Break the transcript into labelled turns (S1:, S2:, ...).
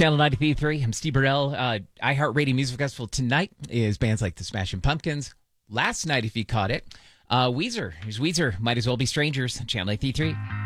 S1: Channel 93.3. I'm Steve Burrell. iHeartRadio Music Festival tonight is bands like the Smashing Pumpkins. Last night, if you caught it, Weezer. Here's Weezer. Might as well be strangers. Channel 93.3.